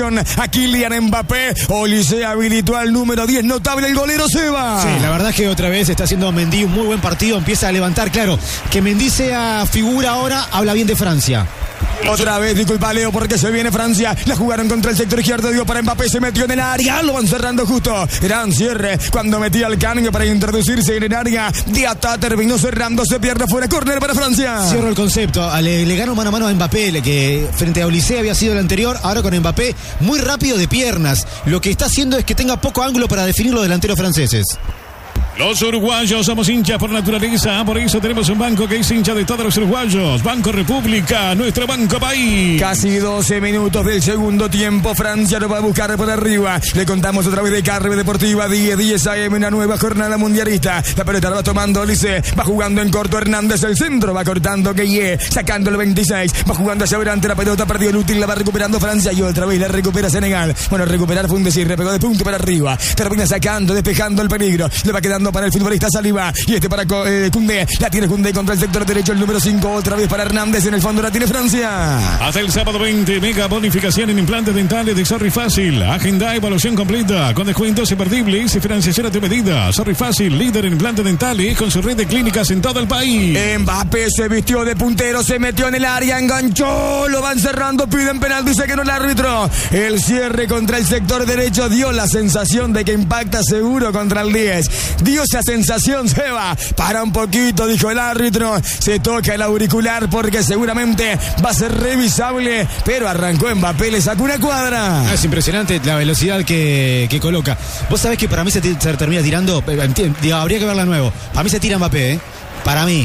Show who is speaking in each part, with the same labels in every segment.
Speaker 1: A Kylian Mbappé, Olise habilitó al número 10, notable el golero Seba.
Speaker 2: Sí, la verdad es que otra vez está haciendo Mendy un muy buen partido, empieza a levantar, claro, que Mendy sea figura ahora, habla bien de Francia.
Speaker 1: Otra vez, disculpa Leo, porque se viene Francia. La jugaron contra el sector izquierdo, dio para Mbappé, se metió en el área, lo van cerrando justo. Gran cierre cuando metía el cambio para introducirse en el área. Diata terminó cerrando, se pierde fuera, córner para Francia.
Speaker 2: Cierro el concepto, le ganó mano a mano a Mbappé, que frente a Olise había sido el anterior, ahora con Mbappé muy rápido de piernas. Lo que está haciendo es que tenga poco ángulo para definir los delanteros franceses.
Speaker 3: Los uruguayos somos hinchas por naturaleza, por eso tenemos un banco que es hincha de todos los uruguayos. Banco República, nuestro banco país.
Speaker 1: Casi 12 minutos del segundo tiempo, Francia lo va a buscar por arriba. Le contamos otra vez de Carve Deportiva, 10 AM, una nueva jornada mundialista. La pelota la va tomando Olise, va jugando en corto Hernández, el centro, va cortando Gueye, sacando el 26, va jugando hacia adelante, la pelota perdió el útil, la va recuperando Francia y otra vez la recupera Senegal. Bueno, recuperar fue un decir, le pegó de punto para arriba, termina sacando, despejando el peligro, le va quedando para el futbolista Saliba y para Koundé, la tiene Koundé contra el sector derecho, el número 5, otra vez para Hernández, en el fondo la tiene Francia.
Speaker 3: Hasta el sábado 20, mega bonificación en implantes dentales de Sorry Fácil, agenda evaluación completa, con descuentos imperdibles y financiación a tu medida. Sorry Fácil, líder en implantes dentales con su red de clínicas en todo el país.
Speaker 1: Mbappé se vistió de puntero, se metió en el área, enganchó, lo van cerrando, piden penal, dice que no el árbitro. El cierre contra el sector derecho dio la sensación de que impacta seguro contra el 10. Dio esa sensación, Seba. Para un poquito, dijo el árbitro. Se toca el auricular porque seguramente va a ser revisable, pero arrancó Mbappé, le sacó una cuadra.
Speaker 2: Es impresionante la velocidad que coloca. Vos sabés que para mí se termina tirando, habría que verla de nuevo. Para mí se tira Mbappé, para mí,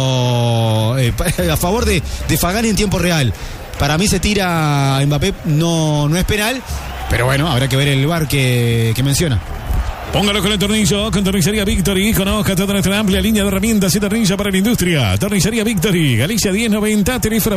Speaker 2: pero a favor de Fagani en tiempo real. Para mí se tira Mbappé, no es penal, pero bueno, habrá que ver el VAR que menciona.
Speaker 3: Póngalo con el tornillo, con Tornillería Victory. Conozca toda nuestra amplia línea de herramientas y tornillo para la industria. Tornillería Victory, Galicia 1090, teléfono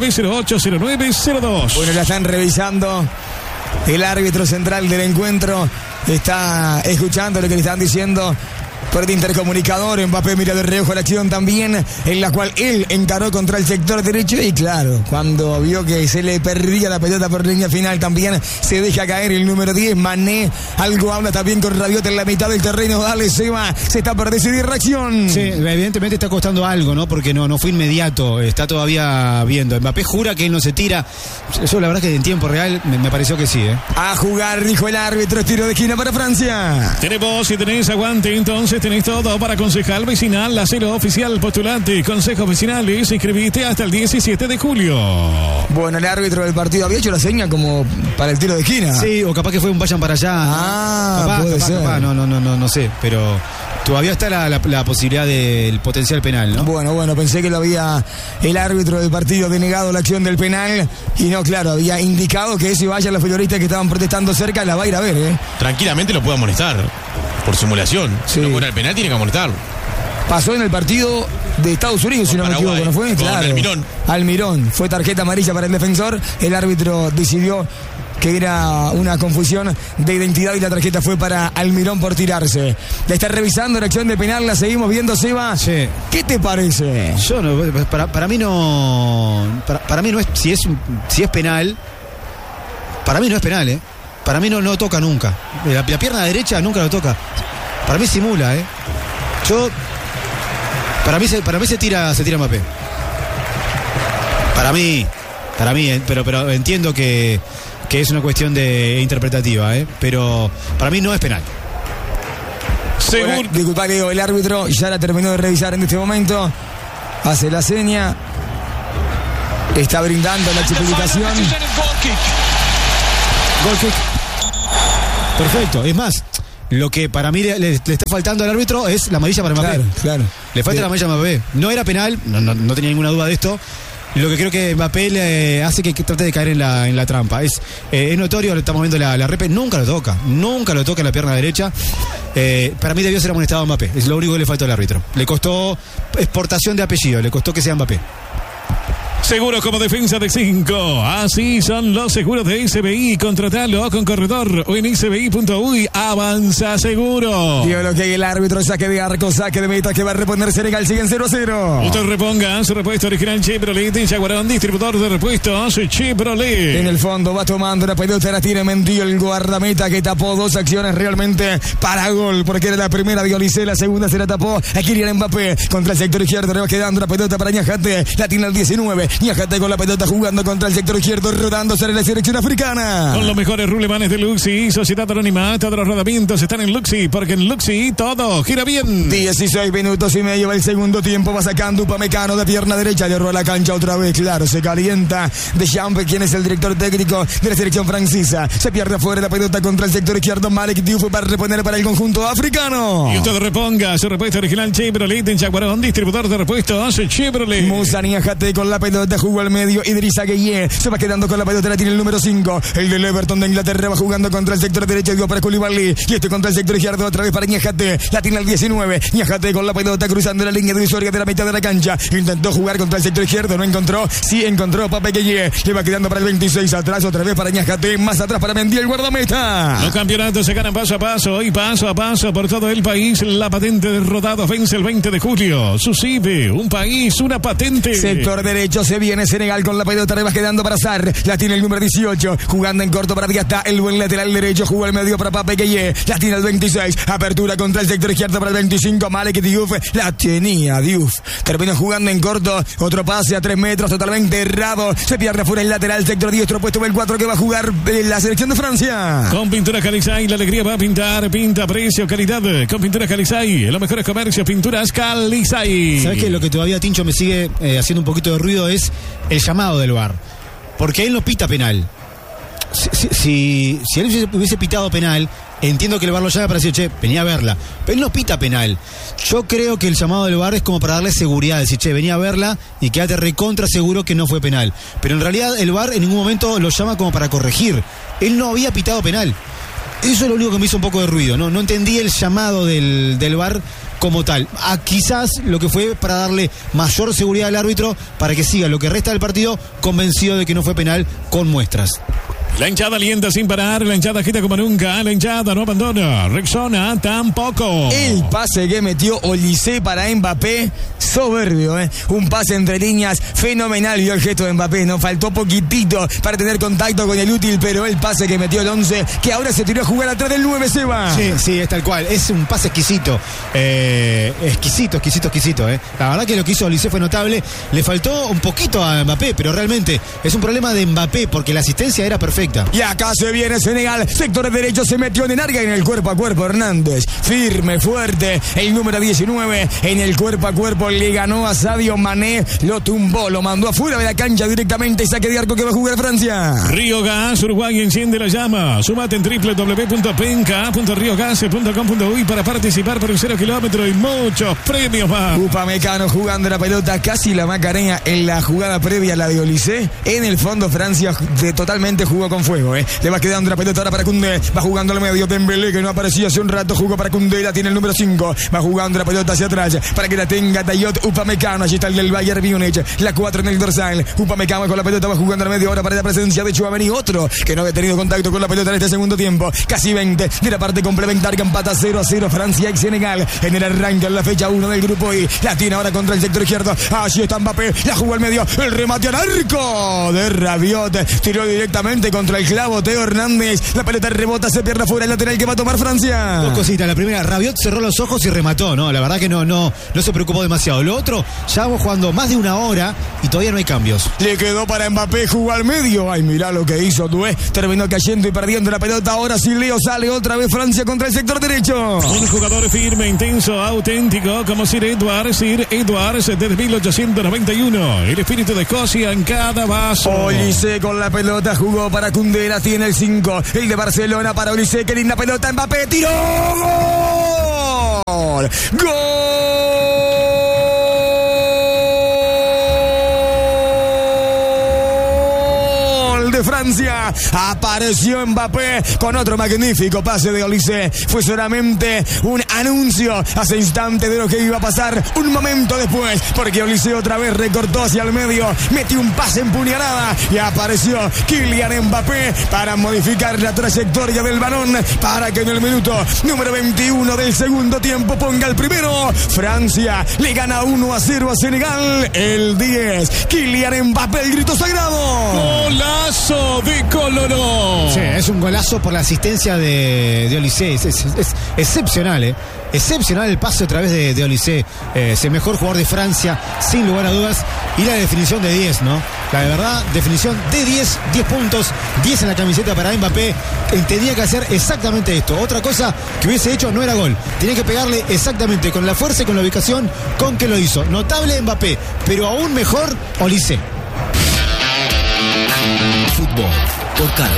Speaker 3: 29080902.
Speaker 1: Bueno, la están revisando. El árbitro central del encuentro está escuchando lo que le están diciendo por el intercomunicador. Mbappé mira de reojo la acción también, en la cual él encaró contra el sector derecho y claro, cuando vio que se le perdía la pelota por línea final, también se deja caer el número 10, Mané. Algo habla también con Rabiot en la mitad del terreno. Dale, Seba, se está por decidir reacción.
Speaker 2: Sí, evidentemente está costando algo, ¿no? Porque no fue inmediato, está todavía viendo. Mbappé jura que él no se tira. Eso la verdad que en tiempo real me pareció que sí, ¿eh?
Speaker 1: A jugar, dijo el árbitro, tiro de esquina para Francia.
Speaker 3: Tenemos, si tenés aguante, entonces tenés todo para concejal vecinal, la cero oficial postulante, consejos vecinales, inscribiste hasta el 17 de julio.
Speaker 1: Bueno, el árbitro del partido había hecho la seña como para el tiro de esquina.
Speaker 2: Sí, o capaz que fue un vayan para allá.
Speaker 1: Puede ser.
Speaker 2: No sé, pero todavía está la posibilidad del potencial penal, ¿no?
Speaker 1: Bueno, pensé que lo había el árbitro del partido denegado la acción del penal y no, claro, había indicado que si vayan los futbolistas que estaban protestando cerca, la va a ir a ver, ¿eh?
Speaker 4: Tranquilamente lo puede amonestar por simulación.
Speaker 1: Sí.
Speaker 4: Si no fuera el penal, tiene que amonestarlo.
Speaker 1: Pasó en el partido de Estados Unidos, si no me equivoco, ¿no fue? Claro. Almirón. Fue tarjeta amarilla para el defensor. El árbitro decidió que era una confusión de identidad y la tarjeta fue para Almirón por tirarse. La está revisando la acción de penal, la seguimos viendo, Seba.
Speaker 2: Sí.
Speaker 1: ¿Qué te parece?
Speaker 2: Yo no, para mí no. Para mí no es. Si es penal. Para mí no es penal, ¿eh? Para mí no toca nunca. La pierna derecha nunca lo toca. Para mí simula, ¿eh? Para mí se tira Mbappé. Para mí, pero entiendo que es una cuestión de interpretativa, pero para mí no es penal.
Speaker 1: Seguro. Disculpa, Leo, el árbitro ya la terminó de revisar en este momento. Hace la seña. Está brindando la chipilización.
Speaker 2: Goal kick. Perfecto. Es más, lo que para mí le está faltando al árbitro es la amarilla para Mbappé.
Speaker 1: Claro.
Speaker 2: Le falta la amarilla a Mbappé. No era penal, no tenía ninguna duda de esto. Lo que creo que Mbappé le hace que trate de caer en la trampa. Es notorio, estamos viendo la repe, nunca lo toca en la pierna derecha. Para mí debió ser amonestado a Mbappé. Es lo único que le faltó al árbitro. Le costó exportación de apellido, le costó que sea Mbappé.
Speaker 3: Seguros como defensa de 5. Así son los seguros de SBI. Contratalo con corredor o en SBI.uy. Avanza seguro.
Speaker 1: Dio lo que el árbitro, saque de arco, saque de meta que va a reponer Senegal. Siguen 0-0.
Speaker 3: Usted reponga su repuesto original Chevrolet en Jaguarón, distribuidor de repuestos Chevrolet.
Speaker 1: En el fondo va tomando la pelota, la tiene Mendy, el guardameta que tapó dos acciones realmente para gol, porque era la primera de Olise, la segunda se la tapó a Kylian Mbappé contra el sector izquierdo, le va quedando la pelota para Niakhaté, la tiene el 19, Niakhaté con la pelota jugando contra el sector izquierdo, rodándose en la selección africana.
Speaker 3: Con los mejores rulemanes de Luxi, Sociedad Anónima, todos los rodamientos están en Luxi, porque en Luxi todo gira bien.
Speaker 1: 16 minutos y medio va el segundo tiempo, va sacando Upamecano de pierna derecha, le roba la cancha otra vez, claro, se calienta Deschamps, quien es el director técnico de la selección francesa, se pierde afuera la pelota contra el sector izquierdo, Malik Diouf para reponer para el conjunto africano.
Speaker 3: Y usted reponga su repuesto original Chevrolet en Jaguarón, distribuidor de repuestos Chevrolet.
Speaker 1: Moussa Niakhaté con la pelota, jugó al medio, Idrissa Gueye se va quedando con la pelota, la tiene el número 5, el del Everton de Inglaterra, va jugando contra el sector derecho, dio para Koulibaly, y este contra el sector izquierdo, otra vez para Niakhaté, la tiene el 19, Niakhaté con la pelota cruzando la línea divisoria de la mitad de la cancha, intentó jugar contra el sector izquierdo, no encontró, sí encontró Pape Gueye, le va quedando para el 26, atrás otra vez para Niakhaté, más atrás para Mendy, el guardameta.
Speaker 3: Los campeonatos se ganan paso a paso y paso a paso por todo el país. La patente de rodados vence el 20 de julio. Susive, un país, una patente.
Speaker 1: Sector derecho, se viene Senegal con la pelota, le va quedando para Sarr, la tiene el número 18, jugando en corto para Diata, el buen lateral derecho, jugó al medio para Pape Gueye, la tiene el 26, apertura contra el sector izquierdo para el 25, Malik Diouf, la tenía Diouf, terminó jugando en corto, otro pase a 3 metros, totalmente errado, se pierde fuera el lateral, sector diestro, puesto el 4 que va a jugar la selección de Francia.
Speaker 3: Con Pintura Calizay, la alegría va a pintar, pinta, precio, calidad. Con Pintura Calizay, los mejores comercios, Pinturas Calizay.
Speaker 2: ¿Sabes qué? Lo que todavía Tincho me sigue haciendo un poquito de ruido es el llamado del VAR. Porque él no pita penal. Si él hubiese pitado penal, entiendo que el VAR lo llama para decir, che, venía a verla. Pero él no pita penal. Yo creo que el llamado del VAR es como para darle seguridad, decir, che, venía a verla y quédate recontra seguro que no fue penal. Pero en realidad el VAR en ningún momento lo llama como para corregir. Él no había pitado penal. Eso es lo único que me hizo un poco de ruido. No entendí el llamado del VAR como tal. Quizás lo que fue para darle mayor seguridad al árbitro para que siga lo que resta del partido convencido de que no fue penal con muestras.
Speaker 3: La hinchada alienta sin parar, la hinchada agita como nunca, la hinchada no abandona, Rexona tampoco.
Speaker 1: El pase que metió Olise para Mbappé, soberbio, un pase entre líneas fenomenal, vio el gesto de Mbappé, no faltó poquitito para tener contacto con el útil, pero el pase que metió el 11, que ahora se tiró a jugar atrás del 9, Seba.
Speaker 2: Sí, es tal cual, es un pase exquisito, exquisito. La verdad que lo que hizo Olise fue notable, le faltó un poquito a Mbappé, pero realmente es un problema de Mbappé, porque la asistencia era perfecta.
Speaker 1: Y acá se viene Senegal, sector derecho, se metió en larga en el cuerpo a cuerpo Hernández, firme, fuerte, el número 19 en el cuerpo a cuerpo, le ganó a Sadio Mané, lo tumbó, lo mandó afuera de la cancha directamente y saque de arco que va a jugar Francia.
Speaker 3: Río Gas, Uruguay enciende la llama, sumate en www.penca.riogas.com.uy para participar por un 0 kilómetro y muchos premios más.
Speaker 1: Upamecano jugando la pelota, casi la Macarena en la jugada previa a la de Olise, en el fondo Francia totalmente jugó con fuego, le va quedando la pelota ahora para Koundé, va jugando al medio, Dembélé que no aparecía hace un rato, jugó para Koundé, la tiene el número 5, va jugando la pelota hacia atrás, para que la tenga Dayot Upamecano, allí está el del Bayern Múnich, la 4 en el dorsal, Upamecano con la pelota, va jugando al medio ahora para la presencia de Tchouaméni, otro que no había tenido contacto con la pelota en este segundo tiempo, casi 20, de la parte complementaria, empata 0-0 Francia y Senegal, en el arranque en la fecha 1 del grupo I, la tiene ahora contra el sector izquierdo, allí está Mbappé, la jugó al medio, el remate al arco de Rabiot, tiró directamente contra el clavo Teo Hernández, la pelota rebota, se pierde fuera el lateral que va a tomar Francia.
Speaker 2: Dos cositas, la primera, Rabiot cerró los ojos y remató, ¿no? La verdad que no se preocupó demasiado. Lo otro, ya vamos jugando más de una hora y todavía no hay cambios.
Speaker 1: Le quedó para Mbappé, jugó al medio, ay, mirá lo que hizo Doué, terminó cayendo y perdiendo la pelota, ahora sí Leo sale otra vez Francia contra el sector derecho.
Speaker 3: Un jugador firme, intenso, auténtico, como Sir Edwards desde 1891, el espíritu de Escocia en cada vaso.
Speaker 1: Olise con la pelota, jugó para Koundé, la tiene el 5, el de Barcelona para Olise, qué linda pelota, Mbappé, tiró, ¡gol! de Francia. Apareció Mbappé con otro magnífico pase de Olise. Fue solamente un anuncio hace instante de lo que iba a pasar un momento después, porque Olise otra vez recortó hacia el medio, metió un pase en puñalada y apareció Kylian Mbappé para modificar la trayectoria del balón, para que en el minuto número 21 del segundo tiempo ponga el primero. Francia le gana 1-0 a Senegal. El 10, Kylian Mbappé, el grito sagrado.
Speaker 3: ¡Golazo de Coloró!
Speaker 2: Sí, es un golazo por la asistencia de Olise. Es excepcional, excepcional el pase a través de Olise. Es el mejor jugador de Francia, sin lugar a dudas. Y la definición de 10, ¿no? La de verdad, definición de 10 puntos, 10 en la camiseta para Mbappé. Tenía que hacer exactamente esto. Otra cosa que hubiese hecho no era gol. Tenía que pegarle exactamente con la fuerza y con la ubicación con que lo hizo. Notable Mbappé, pero aún mejor Olise.
Speaker 5: Fútbol por Carve.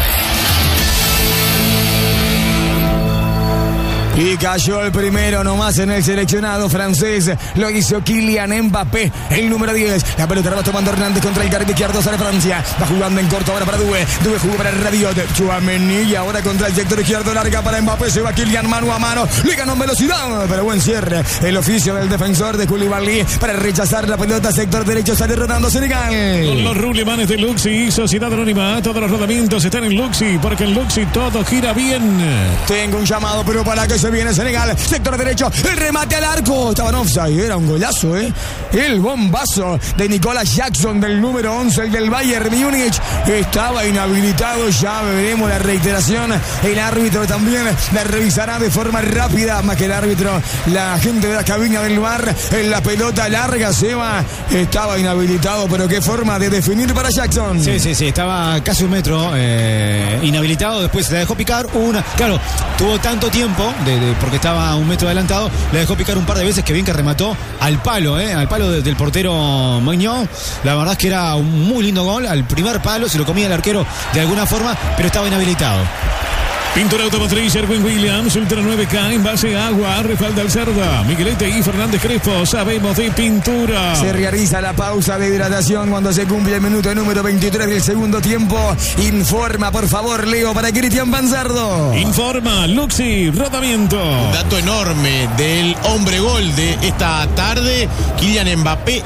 Speaker 1: Y cayó el primero nomás en el seleccionado francés. Lo hizo Kylian Mbappé, el número 10. La pelota la va tomando Hernández contra el carril izquierdo. Sale Francia. Va jugando en corto ahora para Doué. Doué jugó para Rabiot. Tchouaméni. Y ahora contra el sector izquierdo. Larga para Mbappé. Se va Kylian mano a mano. Le ganó en velocidad. Pero buen cierre. El oficio del defensor de Koulibaly para rechazar la pelota. Sector derecho. Sale rodando Senegal.
Speaker 3: Con los rulimanes de Luxi, Sociedad Anónima. Todos los rodamientos están en Luxi. Porque en Luxi todo gira bien.
Speaker 1: Tengo un llamado, pero para que se viene Senegal, sector derecho, el remate al arco, estaba en offside, era un golazo, el bombazo de Nicolas Jackson, del número 11, el del Bayern Múnich, estaba inhabilitado. Ya veremos la reiteración, el árbitro también la revisará de forma rápida, más que el árbitro, la gente de la cabina del VAR. En la pelota larga, Seba, estaba inhabilitado, pero qué forma de definir para Jackson.
Speaker 2: Sí, estaba casi un metro inhabilitado, después se la dejó picar claro, tuvo tanto tiempo porque estaba un metro adelantado, le dejó picar un par de veces, que bien que remató al palo del portero Magnon. La verdad es que era un muy lindo gol, al primer palo, se lo comía el arquero de alguna forma, pero estaba inhabilitado.
Speaker 3: Pintura automotriz Erwin Williams, Ultra 9K, en base a agua, respalda al Cerda. Miguelete y Fernández Crespo, sabemos de pintura.
Speaker 1: Se realiza la pausa de hidratación cuando se cumple el minuto número 23 del segundo tiempo. Informa, por favor, Leo, para Cristian Panzardo.
Speaker 3: Informa, Luxi, rodamiento.
Speaker 4: Un dato enorme del hombre gol de esta tarde, Kylian Mbappé,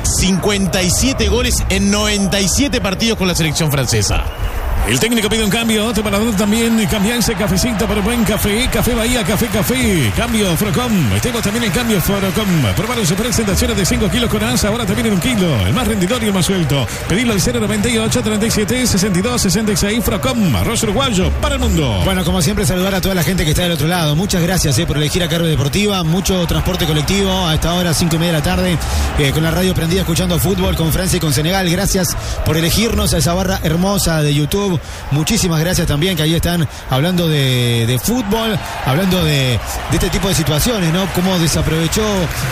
Speaker 4: 57 goles en 97 partidos con la selección francesa.
Speaker 3: El técnico pide un cambio, Teparador también, cambia ese cafecito por buen café, Café Bahía, café, cambio Frocom, tenemos también el cambio Frocom, probaron sus presentaciones de 5 kilos con asa, ahora también en 1 kilo, el más rendidor y el más suelto, pedilo al 098 37 62 66, Frocom, arroz uruguayo para el mundo.
Speaker 2: Bueno, como siempre, saludar a toda la gente que está del otro lado, muchas gracias por elegir a Carve Deportiva, mucho transporte colectivo a esta hora, 5:30 de la tarde, con la radio prendida escuchando fútbol con Francia y con Senegal. Gracias por elegirnos a esa barra hermosa de YouTube. Muchísimas gracias también, que ahí están hablando de fútbol, hablando de este tipo de situaciones, ¿no? Cómo desaprovechó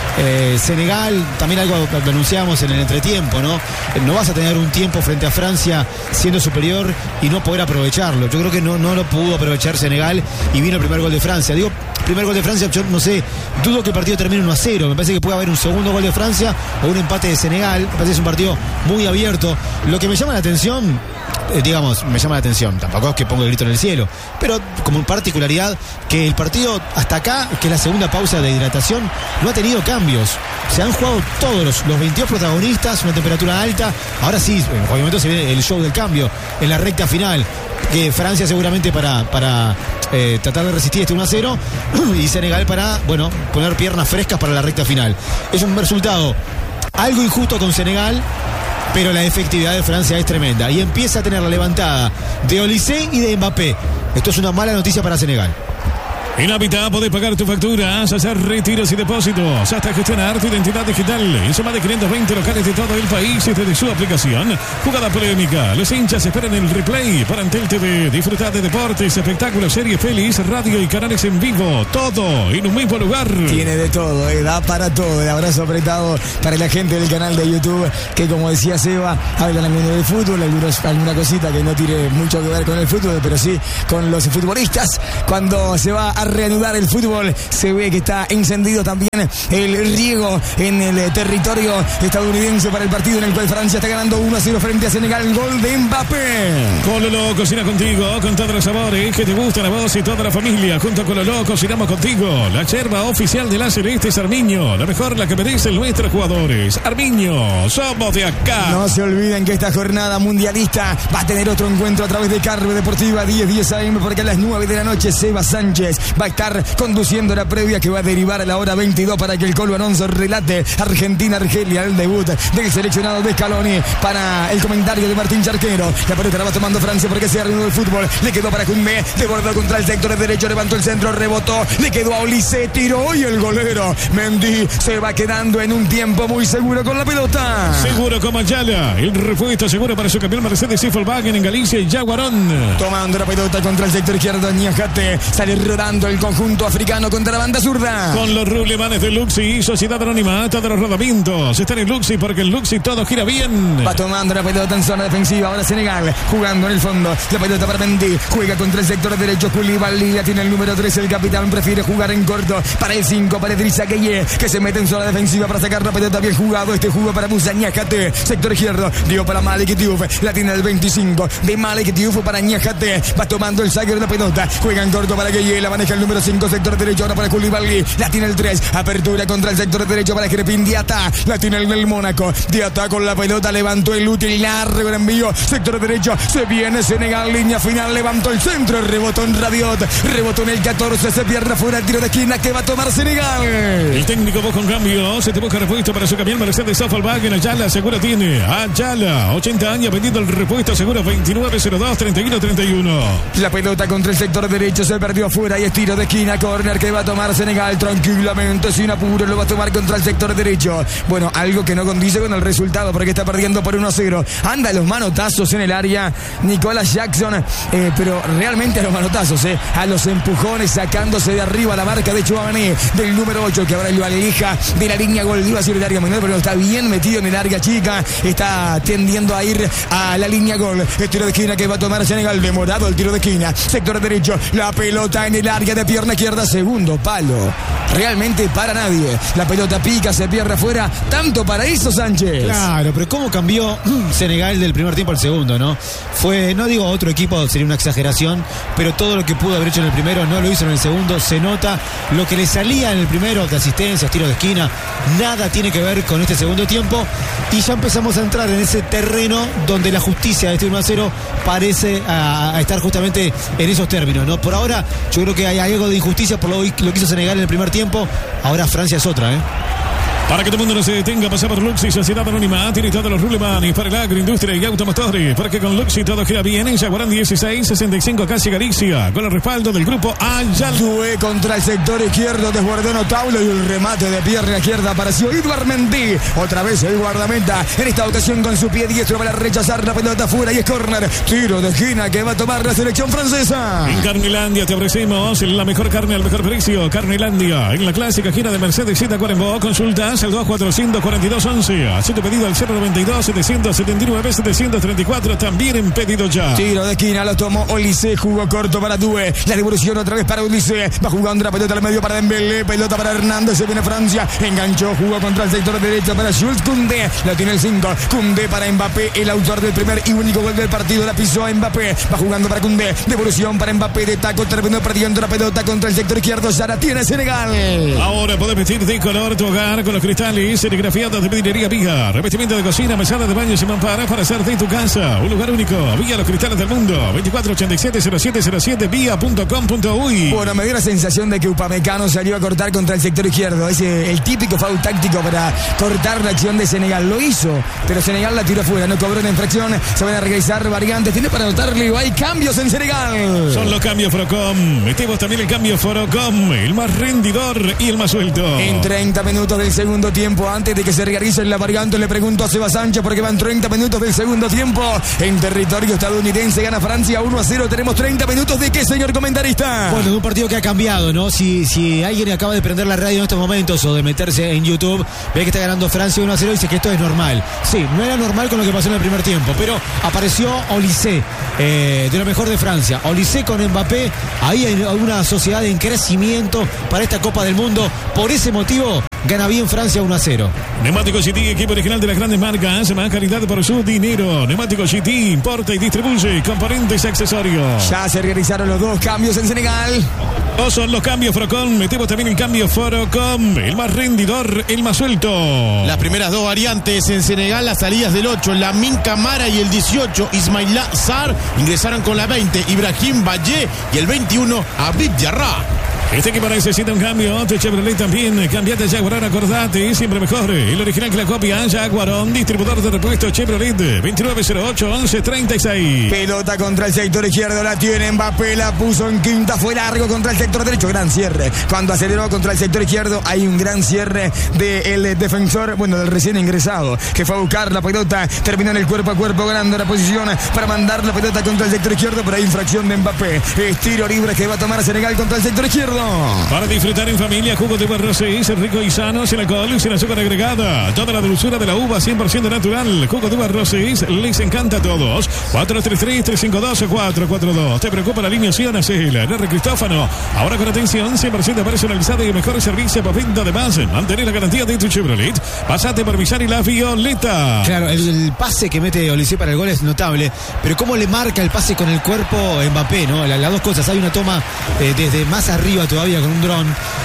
Speaker 2: Senegal, también algo que anunciamos en el entretiempo, ¿no? No vas a tener un tiempo frente a Francia siendo superior y no poder aprovecharlo. Yo creo que no lo pudo aprovechar Senegal y vino el primer gol de Francia. Digo, primer gol de Francia, yo no sé, dudo que el partido termine 1-0. Me parece que puede haber un segundo gol de Francia o un empate de Senegal. Me parece que es un partido muy abierto. Lo que me llama la atención, me llama la atención, tampoco es que pongo el grito en el cielo, pero como particularidad, que el partido hasta acá, que es la segunda pausa de hidratación, no ha tenido cambios. Se han jugado todos los 22 protagonistas, una temperatura alta. Ahora sí, obviamente se viene el show del cambio en la recta final, que Francia seguramente para tratar de resistir este 1-0 y Senegal para, poner piernas frescas para la recta final. Es un resultado algo injusto con Senegal, pero la efectividad de Francia es tremenda y empieza a tener la levantada de Olise y de Mbappé. Esto es una mala noticia para Senegal.
Speaker 3: En Habitat podés pagar tus facturas, hacer retiros y depósitos, hasta gestionar tu identidad digital en más de 520 locales de todo el país y desde su aplicación. Jugada polémica, los hinchas esperan el replay para Antel TV. Disfrutar de deportes, espectáculos, series, pelis, radio y canales en vivo. Todo en un mismo lugar.
Speaker 1: Tiene de todo, da para todo. El abrazo apretado para la gente del canal de YouTube, que como decía Seba, hablan algunos de fútbol, alguna cosita que no tiene mucho que ver con el fútbol, pero sí con los futbolistas. Cuando se va a reanudar el fútbol. Se ve que está encendido también el riego en el territorio estadounidense para el partido en el cual Francia está ganando 1-0 frente a Senegal. Gol de Mbappé.
Speaker 3: Cololo cocina contigo con todos los sabores que te gustan a vos y toda la familia. Junto a Cololo cocinamos contigo. La yerba oficial de la Celeste es Armiño, la mejor, la que merecen nuestros jugadores. Armiño, somos de acá.
Speaker 1: No se olviden que esta jornada mundialista va a tener otro encuentro a través de Carve Deportiva 10 AM, porque a las 9 de la noche Seba Sánchez va a estar conduciendo la previa que va a derivar a la hora 22 para que el Colo Alonso relate Argentina-Argelia, el debut del seleccionado de Scaloni. Para el comentario de Martín Charquero, la pelota la va tomando Francia porque se arruinó el fútbol. Le quedó para Koundé, desbordó contra el sector derecho, levantó el centro, rebotó, le quedó a Olise, tiró y el golero Mendy se va quedando en un tiempo muy seguro con la pelota.
Speaker 3: Seguro como Ayala, el refuerzo seguro para su campeón Mercedes y Volkswagen en Galicia y Jaguarón.
Speaker 1: Tomando la pelota contra el sector izquierdo, Niakate sale rodando el conjunto africano contra la banda zurda.
Speaker 3: Con los rublemanes de Luxi, Sociedad Anónima, todos los rodamientos están en Luxi porque en Luxi todo gira bien.
Speaker 1: Va tomando la pelota en zona defensiva, ahora Senegal jugando en el fondo, la pelota para Mendy, juega contra el sector derecho, Koulibaly, la tiene el número 3, el capitán prefiere jugar en corto, para el 5, para Idrissa Gueye, que se mete en zona defensiva para sacar la pelota, bien jugado este jugo para Moussa Niakate, sector izquierdo, dio para Malik Diouf, la tiene el 25, de Malik Diouf para Niakate, va tomando el saque de la pelota, juega en corto para Gueye, la maneja el número 5, sector derecho, ahora para Koulibaly, la tiene el 3, apertura contra el sector derecho para Crepin Diata, la tiene el Mónaco, Diata con la pelota, levantó el útil, largo el envío, sector derecho, se viene Senegal, línea final, levantó el centro, rebotó en Rabiot, rebotó en el 14, se pierde fuera el tiro de esquina que va a tomar Senegal.
Speaker 3: El técnico busca un cambio, se te busca repuesto para su camión Mercedes Volkswagen. Ayala seguro tiene, Ayala, 80 años vendiendo el repuesto seguro, 2902-3131.
Speaker 1: La pelota contra el sector derecho, se perdió fuera y es tiro de esquina, córner que va a tomar Senegal tranquilamente, sin apuro, lo va a tomar contra el sector derecho. Bueno, algo que no condice con el resultado porque está perdiendo por 1-0. Anda los manotazos en el área Nicolas Jackson, pero realmente a los manotazos, a los empujones, sacándose de arriba la marca de Chouameni, del número 8, que ahora lo aleja de la línea gol. Iba a ser el área menor, pero está bien metido en el área chica, está tendiendo a ir a la línea gol. El tiro de esquina que va a tomar Senegal, demorado el tiro de esquina, sector derecho, la pelota en el área de pierna izquierda, segundo palo, realmente para nadie, la pelota pica, se pierde afuera, tanto para eso Sánchez.
Speaker 2: Claro, pero cómo cambió Senegal del primer tiempo al segundo, ¿no? Fue, no digo otro equipo, sería una exageración, pero todo lo que pudo haber hecho en el primero no lo hizo en el segundo. Se nota lo que le salía en el primero de asistencias, tiros de esquina, nada tiene que ver con este segundo tiempo, y ya empezamos a entrar en ese terreno donde la justicia de este 1-0 parece a estar justamente en esos términos, ¿no? Por ahora yo creo que hay algo de injusticia por lo que hizo Senegal en el primer tiempo. Ahora Francia es otra,
Speaker 3: Para que todo el mundo no se detenga, pasar por Luxi, Sociedad Anónima, tiene todos los rulemanes para el agroindustria y automotores, para que con Luxi todo gira bien. En Jaguarán 1665, casi Galicia, con el respaldo del grupo Ayala.
Speaker 1: Due contra el sector izquierdo, desbordó Notaulo y el remate de pierna izquierda apareció Edouard Mendy. Otra vez el guardameta, en esta ocasión con su pie diestro para rechazar la pelota fuera y es córner. Tiro de esquina que va a tomar la selección francesa.
Speaker 3: En Carnelandia te ofrecemos la mejor carne al mejor precio. Carnelandia, en la clásica gira de Mercedes Z Cuarembó, consultas al 2442-11. Haz tu pedido al 092-779-734. También en pedido ya.
Speaker 1: Tiro de esquina, lo tomó Olise, jugó corto para Due. La devolución otra vez para Olise. Va jugando la pelota al medio para Dembélé. Pelota para Hernández, se viene Francia. Enganchó, jugó contra el sector derecho para Jules Koundé. La tiene el 5. Koundé para Mbappé, el autor del primer y único gol del partido. La pisó a Mbappé. Va jugando para Koundé. Devolución para Mbappé de taco. Terminó perdiendo la pelota contra el sector izquierdo. Ya la tiene Senegal.
Speaker 3: Ahora podés vestir de color tu hogar con los cristales serigrafiados de vidriería Viga. Revestimiento de cocina, mesada de baños y mamparas para hacer de tu casa un lugar único. Vía Los Cristales del Mundo. 2487-0707 vía.com.uy.
Speaker 1: Bueno, me dio la sensación de que Upamecano salió a cortar contra el sector izquierdo. Es el típico foul táctico para cortar la acción de Senegal. Lo hizo, pero Senegal la tiró fuera. No cobró una infracción. Se van a regresar variantes. Tiene para anotarle. Hay cambios en Senegal.
Speaker 3: Son los cambios Forocom. Metemos también el cambio Forocom. El más rendidor y el más suelto.
Speaker 1: En 30 minutos del segundo segundo tiempo. Antes de que se realice la variante, le pregunto a Seba Sánchez porque van 30 minutos del segundo tiempo en territorio estadounidense. Gana Francia 1-0. Tenemos 30 minutos de qué, señor comentarista.
Speaker 2: Bueno, de un partido que ha cambiado, ¿no? Si alguien acaba de prender la radio en estos momentos o de meterse en YouTube, ve que está ganando Francia 1-0 y dice que esto es normal. Sí, no era normal con lo que pasó en el primer tiempo, pero apareció Olise, de lo mejor de Francia. Olise con Mbappé, ahí hay una sociedad en crecimiento para esta Copa del Mundo. Por ese motivo, gana bien Francia 1-0.
Speaker 3: Neumáticos GT, equipo original de las grandes marcas, más calidad por su dinero. Neumáticos GT, importa y distribuye componentes y accesorios.
Speaker 1: Ya se realizaron los dos cambios en Senegal.
Speaker 3: Dos son los cambios Frocom, metemos también el cambio Frocom, el más rendidor, el más suelto.
Speaker 4: Las primeras dos variantes en Senegal, las salidas del 8, Lamine Camara y el 18, Ismaïla Sarr, ingresaron con la 20, Ibrahim Valle y el 21, Abid Diarra.
Speaker 3: Este equipo necesita un cambio. Chevrolet también. Cambiate Jaguar, acordate. Siempre mejor. El original que la copia. Jaguarón, distribuidor de repuestos Chevrolet. 2908-1136.
Speaker 1: Pelota contra el sector izquierdo. La tiene Mbappé. La puso en quinta. Fue largo contra el sector derecho. Gran cierre. Cuando aceleró contra el sector izquierdo, hay un gran cierre del defensor. Bueno, del recién ingresado. Que fue a buscar la pelota. Terminó en el cuerpo a cuerpo. Ganando la posición para mandar la pelota contra el sector izquierdo. Pero hay infracción de Mbappé. Es tiro libre que va a tomar Senegal contra el sector izquierdo.
Speaker 3: Para disfrutar en familia, jugo de uva Rosé, rico y sano, sin alcohol y sin azúcar agregada. Toda la dulzura de la uva 100% natural. Jugo de uva Rosé les encanta a todos. 433-352-442. ¿Te preocupa la alineación? Hacela. R. Cristófano. Ahora con atención, 100% personalizada y mejor servicio por venta. Además, mantener la garantía de tu Chevrolet. Pasate por Villar y la Violeta.
Speaker 2: Claro, el pase que mete Olise para el gol es notable, pero cómo le marca el pase con el cuerpo Mbappé, ¿no? Las dos cosas. Hay una toma desde más arriba todavía con un dron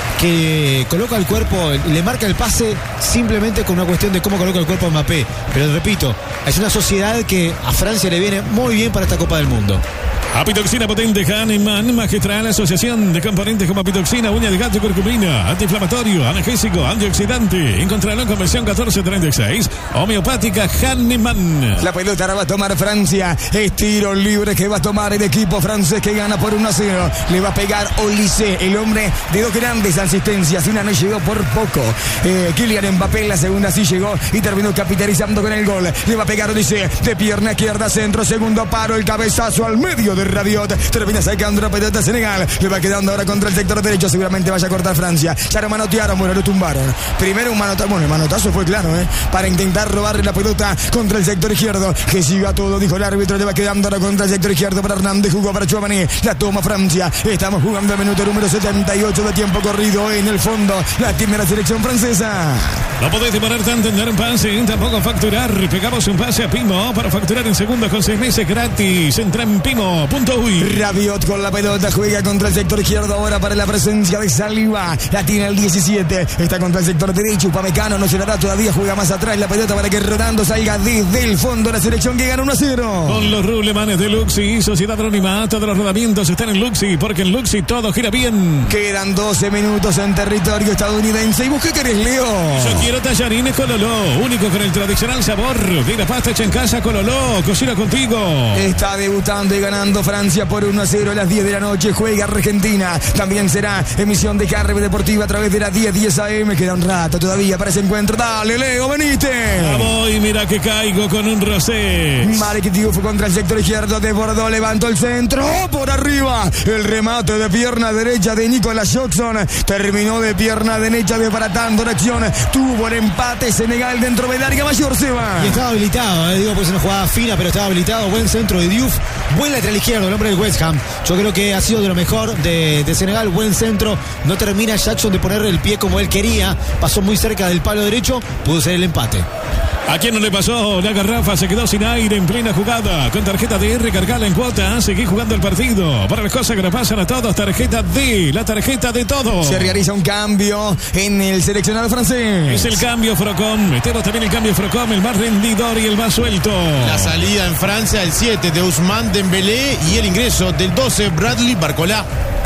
Speaker 2: que coloca el cuerpo, le marca el pase simplemente con una cuestión de cómo coloca el cuerpo Mbappé. Pero repito, es una sociedad que a Francia le viene muy bien para esta Copa del Mundo.
Speaker 3: Apitoxina potente Hahnemann, magistral asociación de componentes como apitoxina, uña de gato, curcumina, antiinflamatorio, analgésico, antioxidante. Encontrarlo en convención 1436, homeopática Hahnemann.
Speaker 1: La pelota ahora va a tomar Francia. Es tiro libre que va a tomar el equipo francés que gana por 1-0. Le va a pegar Olise, el hombre de dos grandes asistencias. Una no llegó por poco. Kylian Mbappé, la segunda sí llegó y terminó capitalizando con el gol. Le va a pegar Olise de pierna izquierda, centro, segundo paro, el cabezazo al medio de Rabiot. Termina sacando la pelota a Senegal. Le va quedando ahora contra el sector derecho. Seguramente vaya a cortar Francia. Ya lo manotearon, bueno, lo tumbaron. Primero un manotazo. Bueno, el manotazo fue claro, para intentar robarle la pelota contra el sector izquierdo. Que siga todo, dijo el árbitro. Le va quedando ahora contra el sector izquierdo para Hernández. Jugó para Chouamani. La toma Francia. Estamos jugando el minuto número 78 de tiempo corrido. En el fondo, la tiene la selección francesa.
Speaker 3: No podés demorar tanto en dar un pase, tampoco facturar. Pegamos un pase a Pimo para facturar en segundos con 6 meses gratis. Entra en Pimo.uy.
Speaker 1: Rabiot con la pelota, juega contra el sector izquierdo ahora para la presencia de Saliba. La tiene el 17. Está contra el sector derecho. Upamecano no se la da todavía. Juega más atrás la pelota para que rodando salga desde el fondo la selección que gana 1-0.
Speaker 3: Con los rulemanes de Luxi, Sociedad Anónima. Todos los rodamientos están en Luxi, porque en Luxi todo gira bien.
Speaker 1: Quedan 12 minutos en territorio estadounidense. ¿Y vos qué querés, Leo?
Speaker 3: Yo quiero tallarines Cololó, único con el tradicional sabor de la pasta hecha en casa. Cololó, cocina contigo.
Speaker 1: Está debutando y ganando Francia por 1-0 a las 10 de la noche. Juega Argentina. También será emisión de Carve Deportiva a través de la 10 AM. Queda un rato todavía para ese encuentro. Dale, Leo, venite.
Speaker 3: Vamos y mira que caigo con un rosé.
Speaker 1: Marek Diouf contra el sector izquierdo. Desbordó, levantó el centro. Por arriba. El remate de pierna derecha de Nicolas Jackson. Terminó de pierna derecha desbaratando la acción. Tuvo el empate Senegal dentro del área mayor, Seba.
Speaker 2: Y estaba habilitado, digo, pues una jugada fina, pero estaba habilitado. Buen centro de Diouf. Buen lateral izquierdo, el hombre del West Ham. Yo creo que ha sido de lo mejor de Senegal. Buen centro. No termina Jackson de poner el pie como él quería. Pasó muy cerca del palo derecho. Pudo ser el empate.
Speaker 3: ¿A quién no le pasó? La garrafa se quedó sin aire en plena jugada. Con tarjeta D, recargala en cuota. Seguí jugando el partido. Para las cosas que nos pasan a todos, tarjeta D, la tarjeta de todos.
Speaker 1: Se realiza un cambio en el seleccionado francés.
Speaker 3: Es el cambio Frocom. Metemos también el cambio Frocom, el más rendidor y el más suelto.
Speaker 4: La salida en Francia, el 7 de Ousmane Dembélé y el ingreso del 12 Bradley Barcola.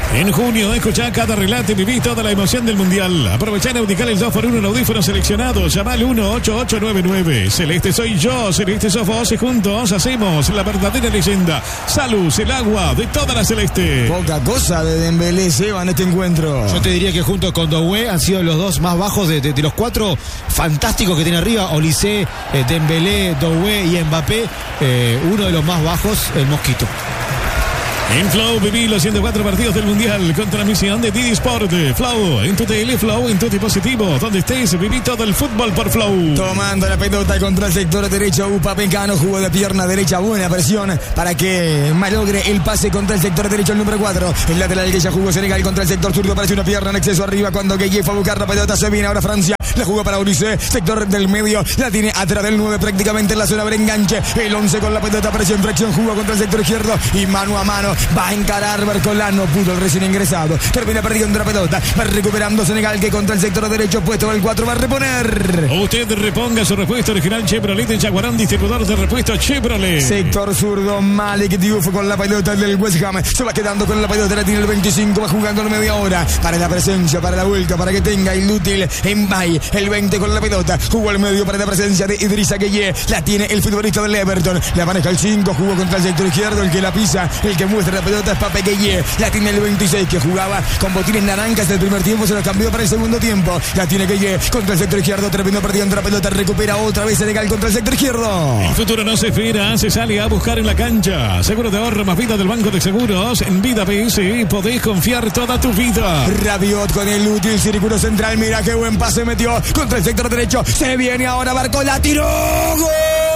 Speaker 3: En junio, escuchá cada relato y viví toda la emoción del Mundial. Aprovechá en Audical el 2x1 en audífonos seleccionados. Llama al 18899. Celeste soy yo, celeste sos vos y juntos hacemos la verdadera leyenda. Salud, el agua de toda la celeste.
Speaker 1: Poca cosa de Dembélé, Seba, en este encuentro.
Speaker 2: Yo te diría que junto con Doué han sido los dos más bajos de los cuatro fantásticos que tiene arriba. Olise, Dembélé, Doué y Mbappé. Uno de los más bajos, el Mosquito.
Speaker 3: En Flow viví los 104 partidos del Mundial con transmisión de Didi Sport. Flow, en tu tele, Flow, en tu dispositivo. Donde estés, viví todo el fútbol por Flow.
Speaker 1: Tomando la pelota contra el sector derecho, Upamecano jugó de pierna derecha, buena presión para que malogre el pase contra el sector derecho, el número 4. El lateral que ya jugó Senegal contra el sector zurdo, aparece una pierna en exceso arriba cuando Gueye fue a buscar la pelota, se viene ahora Francia. La jugó para Olise, sector del medio, la tiene atrás del 9 prácticamente en la zona del enganche. El 11 con la pelota, apareció en fracción, jugó contra el sector izquierdo y mano a mano va a encarar Barcola, no pudo el recién ingresado. Termina perdiendo la pelota, va recuperando Senegal que contra el sector derecho, puesto el 4 va a reponer.
Speaker 3: Usted reponga su repuesto original Chevrolet en Jaguarán, distribuidor de repuestos Chevrolet.
Speaker 1: Sector zurdo, Malik Diouf con la pelota del West Ham, se va quedando con la pelota, la tiene el 25, va jugando la media hora para la presencia, para la vuelta, para que tenga inútil en Bay. El 20 con la pelota, jugó al medio para la presencia de Idrissa Gueye, la tiene el futbolista del Everton, la maneja el 5, jugó contra el sector izquierdo, el que la pisa, el que muestra la pelota es Pape Gueye, la tiene el 26 que jugaba con botines naranjas del primer tiempo, se los cambió para el segundo tiempo, la tiene Gueye contra el sector izquierdo, terminó perdiendo la pelota, recupera otra vez Senegal contra el sector izquierdo.
Speaker 3: El futuro no se espera, se sale a buscar en la cancha. Seguro de ahorro más vida del Banco de Seguros. En Vida PS podés confiar toda tu vida.
Speaker 1: Rabiot con el útil círculo central, mira qué buen pase metió contra el sector derecho, se viene ahora Barcola, tiró, ¡gol!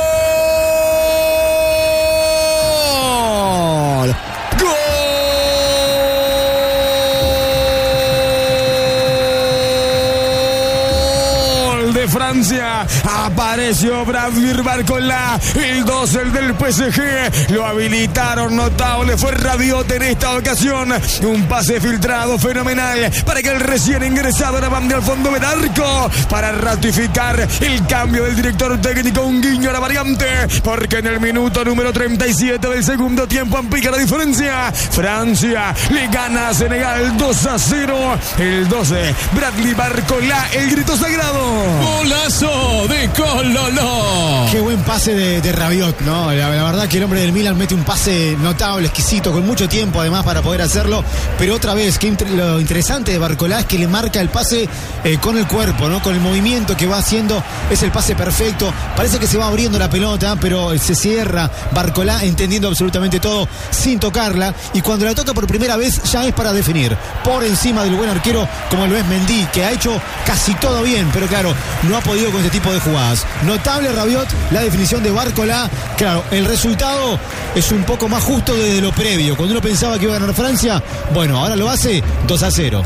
Speaker 1: De Francia, apareció Bradley Barcola, el 2, el del PSG, lo habilitaron, notable, fue Rabiot en esta ocasión, un pase filtrado fenomenal para que el recién ingresado la mande al fondo del arco, para ratificar el cambio del director técnico, un guiño a la variante, porque en el minuto número 37 del segundo tiempo amplica la diferencia, Francia le gana a Senegal 2-0, el 12, Bradley Barcola, el grito sagrado.
Speaker 3: Golazo de Cololo.
Speaker 2: Qué buen pase de Rabiot, ¿no? La verdad que el hombre del Milan mete un pase notable, exquisito, con mucho tiempo además para poder hacerlo. Pero otra vez, lo interesante de Barcola es que le marca el pase con el cuerpo, ¿no? Con el movimiento que va haciendo, es el pase perfecto. Parece que se va abriendo la pelota, pero se cierra Barcola entendiendo absolutamente todo sin tocarla. Y cuando la toca por primera vez ya es para definir. Por encima del buen arquero como lo es Mendy, que ha hecho casi todo bien, pero claro, no ha podido con este tipo de jugadas. Notable Rabiot, la definición de Barcola. Claro, el resultado es un poco más justo desde lo previo. Cuando uno pensaba que iba a ganar Francia, bueno, ahora lo hace 2-0.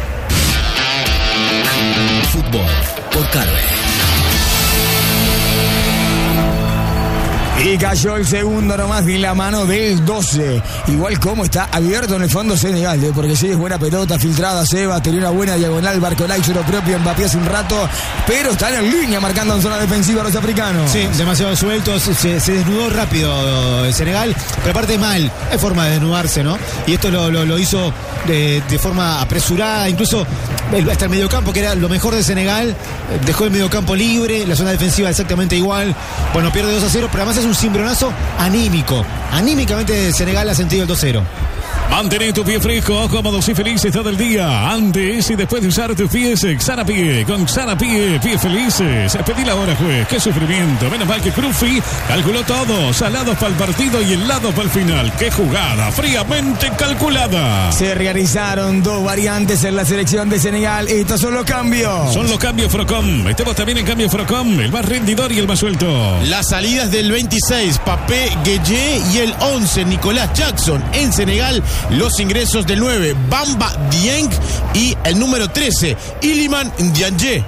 Speaker 5: Fútbol por Carve.
Speaker 1: Y cayó el segundo nomás de la mano del 12. Igual como está abierto en el fondo Senegal, porque sí es buena pelota filtrada, Seba, tenía una buena diagonal, Barcola hizo lo propio, Mbappé hace un rato, pero están en línea marcando en zona defensiva a los africanos.
Speaker 2: Sí, demasiado sueltos, se desnudó rápido el Senegal, pero aparte mal, es forma de desnudarse, ¿no? Y esto lo hizo de forma apresurada, incluso hasta el mediocampo, que era lo mejor de Senegal, dejó el mediocampo libre, la zona defensiva exactamente igual. Bueno, pierde 2-0, pero además es un cimbronazo anímico. Anímicamente Senegal ha sentido el 2-0.
Speaker 3: Mantén tus pies frescos, cómodos y felices todo el día. Antes y después de usar tus pies, Xanapie. Con Xanapie, pies felices. Pedí la hora, juez. Qué sufrimiento. Menos mal que Crufi calculó todo. Salados para el partido y helados para el final. Qué jugada, fríamente calculada.
Speaker 1: Se realizaron dos variantes en la selección de Senegal. Estos son los cambios.
Speaker 3: Son los cambios Frocom. Estemos también en cambio Frocom. El más rendidor y el más suelto.
Speaker 4: Las salidas del 26, Pape Gueye, y el 11, Nicolás Jackson. En Senegal, los ingresos del 9, Bamba Dieng, y el número 13, Iliman Ndiaye.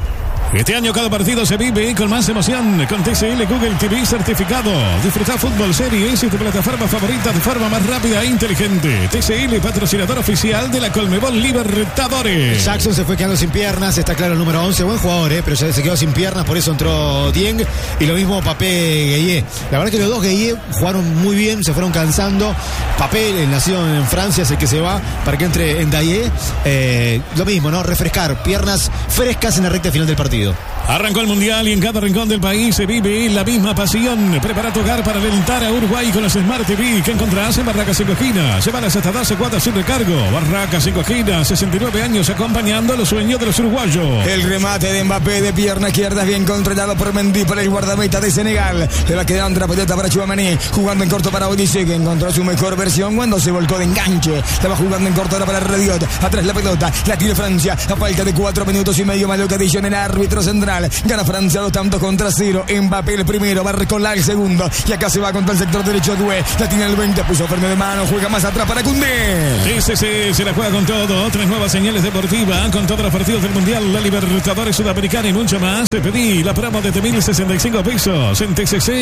Speaker 3: Este año cada partido se vive con más emoción con TCL Google TV certificado. Disfruta fútbol, series y tu plataforma favorita de forma más rápida e inteligente. TCL, patrocinador oficial de la Conmebol Libertadores.
Speaker 2: Jackson se fue quedando sin piernas, está claro el número 11, buen jugador, pero ya se quedó sin piernas, por eso entró Dieng y lo mismo Papé Gueye. La verdad que los dos Gueye jugaron muy bien, se fueron cansando. Papé, nacido en Francia, es el que se va para que entre en Daye. Lo mismo, ¿no? Refrescar, piernas frescas en la recta final del partido.
Speaker 3: Arrancó el Mundial y en cada rincón del país se vive la misma pasión. Prepara tu hogar para alentar a Uruguay con los Smart TV que encontrarás en Barracas 5 Esquinas. Llévalas hasta 12 cuotas sin recargo. Barracas 5 Esquinas, 69 años acompañando los sueños de los uruguayos.
Speaker 1: El remate de Mbappé de pierna izquierda bien controlado por Mendy, por el guardameta de Senegal. Le va quedando la pelota para Chouamani, jugando en corto para Odisé, que encontró su mejor versión cuando se volcó de enganche. La va jugando en corto ahora para Rediot. Atrás la pelota, la tira Francia a falta de 4 minutos y medio, más lo que dice en el árbitro central. Gana Francia 2-0. Mbappé el primero, Barcola el segundo. Y acá se va contra el sector derecho Doué. La tiene el 20, puso freno de mano, juega más atrás para Koundé.
Speaker 3: TCC se la juega con todo. 3 nuevas señales deportivas con todos los partidos del Mundial, la Libertadores Sudamericana y mucho más. Te pedí la promo de 1065 pesos en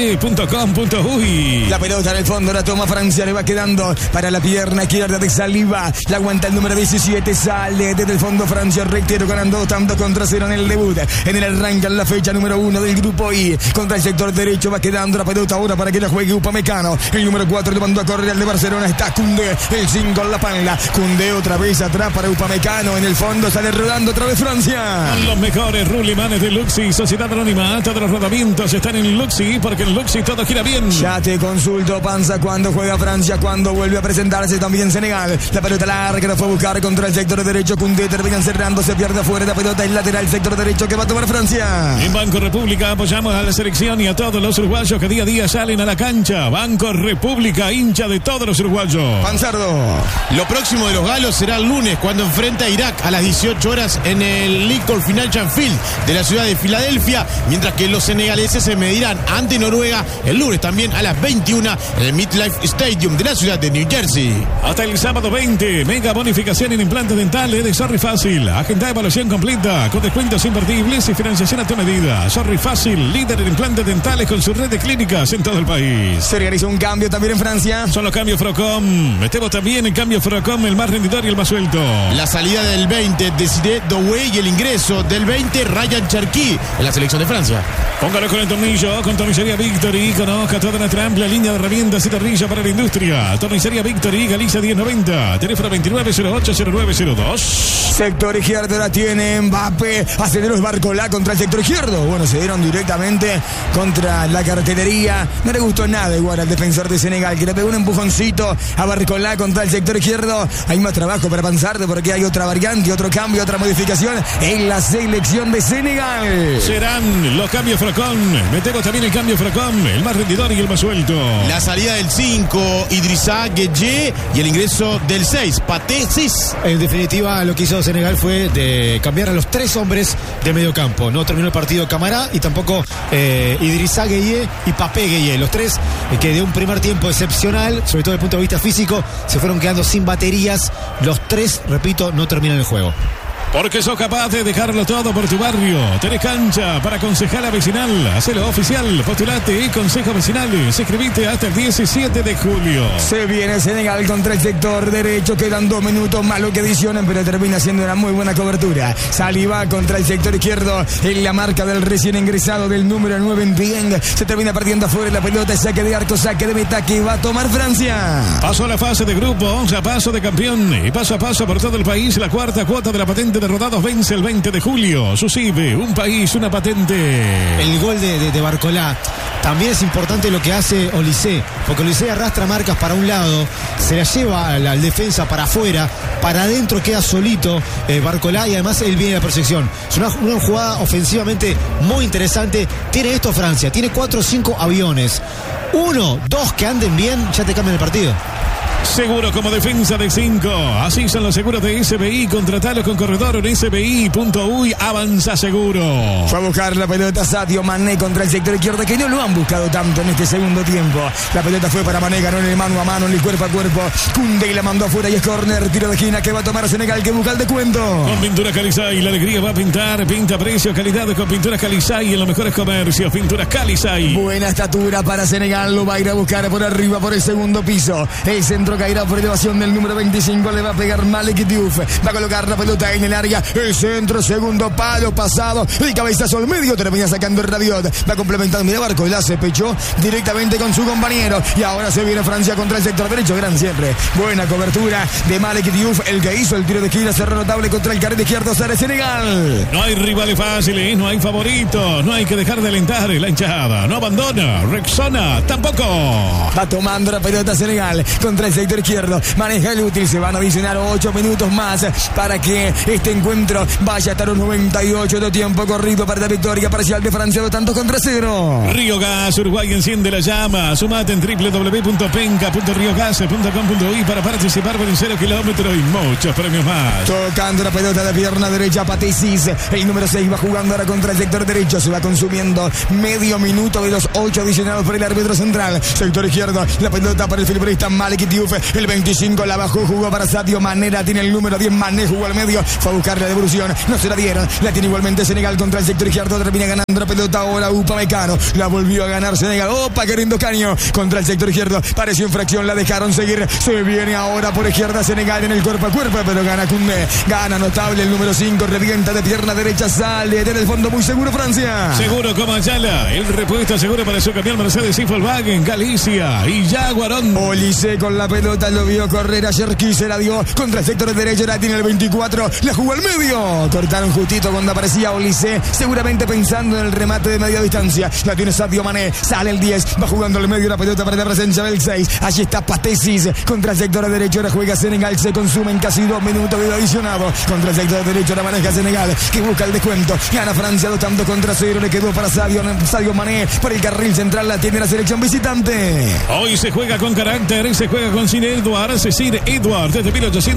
Speaker 3: tcc.com.uy.
Speaker 1: La pelota en el fondo la toma Francia, le va quedando para la pierna izquierda de Saliba. La aguanta el número 17, sale desde el fondo Francia, reitero, ganando 2-0 en el debut. En el arranque en la fecha número 1 del grupo I. Contra el sector derecho va quedando la pelota ahora para que la juegue Upamecano. El número 4 le mandó a correr al de Barcelona. Está Koundé, el 5 en la pala. Koundé otra vez atrás para Upamecano. En el fondo sale rodando otra vez Francia.
Speaker 3: Los mejores rulimanes de Luxi, Sociedad Anónima. Todos los rodamientos están en Luxi, porque en Luxi todo gira bien.
Speaker 1: Ya te consulto, Panza, cuando juega Francia, cuando vuelve a presentarse también Senegal. La pelota larga la fue a buscar contra el sector derecho. Koundé termina cerrando, se pierde afuera. La pelota es lateral, sector derecho que va a tomar Francia.
Speaker 3: En Banco República apoyamos a la selección y a todos los uruguayos que día a día salen a la cancha. Banco República, hincha de todos los uruguayos.
Speaker 1: Panzardo.
Speaker 4: Lo próximo de los galos será el lunes, cuando enfrenta a Irak a las 18 horas en el Lincoln Financial Field de la ciudad de Filadelfia, mientras que los senegaleses se medirán ante Noruega el lunes también a las 21 en el MetLife Stadium de la ciudad de New Jersey.
Speaker 3: Hasta el sábado 20, mega bonificación en implantes dentales de Sorry Fácil. Agenda de evaluación completa, con descuentos invertibles y financiación a tu medida. Sorry Fácil, líder en implantes dentales con su red de clínicas en todo el país.
Speaker 1: Se realizó un cambio también en Francia.
Speaker 3: Son los cambios Frocom. Metemos también el cambio Frocom, el más rendidor y el más suelto.
Speaker 4: La salida del 20, Desiré Doué, y el ingreso del 20, Ryan Cherki, en la selección de Francia.
Speaker 3: Póngalo con el tornillo, con Tornicería Victory. Conozca toda nuestra amplia línea de herramientas y tornillos para la industria. Tornicería Victory, Galicia 1090. Teléfono 29080902.
Speaker 1: Sector izquierdo la tiene Mbappé. Hace de los Barcola contra el sector izquierdo. Bueno, se dieron directamente contra la cartelería. No le gustó nada igual al defensor de Senegal, que le pegó un empujoncito a Barcola contra el sector izquierdo. Hay más trabajo para Panzardo porque hay otra variante, otro cambio, otra modificación en la selección de Senegal.
Speaker 3: Serán los cambios Frocom. Metemos también el cambio Frocom, el más rendidor y el más suelto.
Speaker 4: La salida del 5, Idrissa Gueye, y el ingreso del 6, Pathé Ciss.
Speaker 2: En definitiva, lo que hizo Senegal fue de cambiar a los 3 hombres de medio campo. No terminó el partido Camara y tampoco Idrissa Gueye y Papé Gueye. Los 3 que de un primer tiempo excepcional, sobre todo desde el punto de vista físico, se fueron quedando sin baterías. Los 3, repito, no terminan el juego.
Speaker 3: Porque sos capaz de dejarlo todo por tu barrio. Tenés cancha para concejala vecinal. Hacelo oficial. Postulate Consejo Vecinales. Escribite hasta el 17 de julio.
Speaker 1: Se viene Senegal contra el sector derecho. Quedan 2 minutos más lo que adicionan, pero termina siendo una muy buena cobertura. Saliba contra el sector izquierdo. En la marca del recién ingresado del número 9 en Dieng. Se termina perdiendo afuera la pelota. Saque de arco, saque de meta que va a tomar Francia.
Speaker 3: Paso a la fase de grupos, a paso de campeón y paso a paso por todo el país. La cuarta cuota de la patente de rodados vence el 20 de julio. Sucibe, un país, una patente.
Speaker 2: El gol de Barcola. También es importante lo que hace Olise, porque Olise arrastra marcas para un lado, se la lleva al defensa para afuera, para adentro queda solito Barcola, y además él viene a la persecución. Es una jugada ofensivamente muy interesante. Tiene esto Francia, tiene 4 o 5 aviones. 1, 2 que anden bien, ya te cambian el partido.
Speaker 3: Seguro como defensa de 5. Así son los seguros de SBI. Contratalos con corredor en SBI.uy. Avanza seguro.
Speaker 1: Fue a buscar la pelota Sadio Mané contra el sector izquierdo, que no lo han buscado tanto en este segundo tiempo. La pelota fue para Mané, ganó en el mano a mano, en el cuerpo a cuerpo. Koundé la mandó afuera y es córner, tiro de esquina que va a tomar Senegal, que busca el descuento.
Speaker 3: Con Pinturas Calizay, la alegría va a pintar. Pinta precio, calidad con Pinturas Calizay en los mejores comercios. Pinturas Calizay.
Speaker 1: Buena estatura para Senegal, lo va a ir a buscar por arriba, por el segundo piso. El centro caerá por elevación del número 25, le va a pegar Malik Diouf. Va a colocar la pelota en el área, el centro, segundo palo, pasado, el cabezazo al medio, termina sacando el Rabiot. Va complementando, mira Barco, la se pechó directamente con su compañero. Y ahora se viene Francia contra el sector derecho, gran siempre. Buena cobertura de Malik Diouf, el que hizo el tiro de esquina, cerró notable contra el carril izquierdo, sale Senegal.
Speaker 3: No hay rivales fáciles, no hay favoritos, no hay que dejar de alentar. La hinchada no abandona, Rexona tampoco.
Speaker 1: Va tomando la pelota Senegal contra el sector izquierdo, maneja el útil, se van a adicionar 8 minutos más para que este encuentro vaya a estar un 98 de tiempo corrido para la victoria parcial de Francia, 2 tantos contra 0.
Speaker 3: Río Gas, Uruguay enciende la llama. Sumate en www.penca.riogas.com.uy para participar por el 0 kilómetros y muchos premios más.
Speaker 1: Tocando la pelota de pierna derecha, Pathé Ciss, el número 6 va jugando ahora contra el sector derecho, se va consumiendo medio minuto de los 8 adicionados por el árbitro central. Sector izquierdo, la pelota para el futbolista Malik Diouf, el 25 la bajó, jugó para Sadio Mané, tiene el número 10, Mané jugó al medio, fue a buscar la devolución, no se la dieron, la tiene igualmente Senegal contra el sector izquierdo, termina ganando la pelota ahora Upamecano, la volvió a ganar Senegal, opa, queriendo Caño contra el sector izquierdo, pareció infracción, la dejaron seguir, se viene ahora por izquierda Senegal en el cuerpo a cuerpo, pero gana Koundé, gana notable el número 5, revienta de pierna derecha, sale desde el fondo muy seguro Francia.
Speaker 3: Seguro como Ayala, el repuesto seguro para su camión Mercedes y Volkswagen, Galicia y Jaguarón.
Speaker 1: Olise con la pelota, lo vio correr a Cherki, se la dio contra el sector derecho, la tiene el 24, la jugó al medio, cortaron justito cuando aparecía Olise, seguramente pensando en el remate de media distancia, la tiene Sadio Mané, sale el 10, va jugando al medio la pelota para la presencia del 6, allí está Pathé Ciss contra el sector derecho, ahora juega Senegal, se consume en casi 2 minutos de adicionado, contra el sector derecho la maneja Senegal, que busca el descuento, gana Francia 2 tantos contra 0, le quedó para Sadio Mané, por el carril central la tiene la selección visitante.
Speaker 3: Hoy se juega con carácter, se juega con Sir Edward, desde